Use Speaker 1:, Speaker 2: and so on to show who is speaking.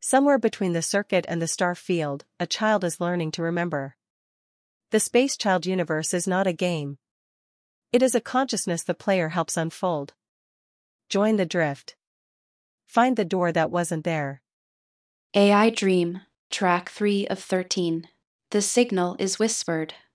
Speaker 1: Somewhere between the circuit and the star field, a child is learning to remember. The Space Child universe is not a game. It is a consciousness the player helps unfold. Join the drift. Find the door that wasn't there.
Speaker 2: AI Dream, Track 3 of 13. The signal is whispered.